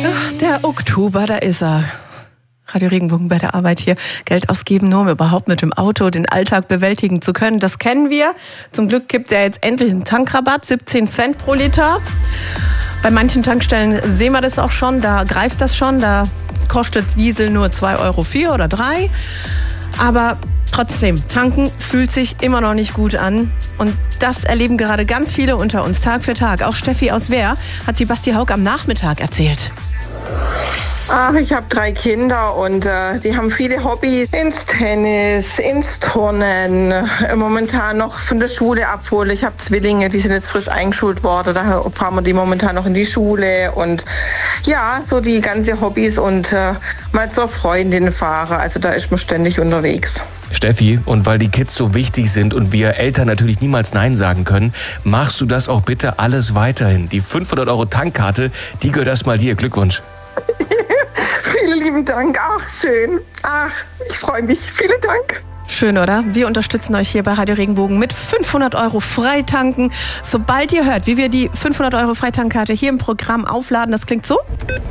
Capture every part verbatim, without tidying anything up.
Ach, der Oktober, da ist er. Radio Regenbogen bei der Arbeit hier. Geld ausgeben, nur um überhaupt mit dem Auto den Alltag bewältigen zu können. Das kennen wir. Zum Glück gibt es ja jetzt endlich einen Tankrabatt, siebzehn Cent pro Liter. Bei manchen Tankstellen sehen wir das auch schon, da greift das schon. Da kostet Diesel nur zwei Euro vier oder drei. Aber trotzdem, tanken fühlt sich immer noch nicht gut an. Und das erleben gerade ganz viele unter uns Tag für Tag. Auch Steffi aus Wehr hat sie Basti Haug am Nachmittag erzählt. Ach, ich habe drei Kinder und äh, die haben viele Hobbys. Ins Tennis, ins Turnen, äh, momentan noch von der Schule abholen. Ich habe Zwillinge, die sind jetzt frisch eingeschult worden. Da fahren wir die momentan noch in die Schule. Und ja, so die ganze Hobbys und äh, mal zur Freundin fahren. Also da ist man ständig unterwegs. Steffi, und weil die Kids so wichtig sind und wir Eltern natürlich niemals Nein sagen können, machst du das auch bitte alles weiterhin. Die fünfhundert Euro Tankkarte, die gehört erstmal dir. Glückwunsch. Vielen lieben Dank. Ach, schön. Ach, ich freue mich. Vielen Dank. Schön, oder? Wir unterstützen euch hier bei Radio Regenbogen mit fünfhundert Euro Freitanken. Sobald ihr hört, wie wir die fünfhundert Euro Freitankkarte hier im Programm aufladen, das klingt so.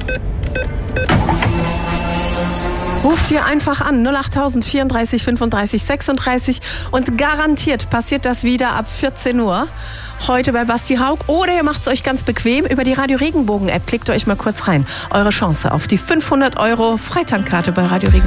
Ruft ihr einfach an, null acht tausend vierunddreißig fünfunddreißig sechsunddreißig und garantiert passiert das wieder ab vierzehn Uhr. Heute bei Basti Haug. Oder ihr macht es euch ganz bequem über die Radio Regenbogen App. Klickt euch mal kurz rein. Eure Chance auf die fünfhundert Euro Freitankkarte bei Radio Regenbogen.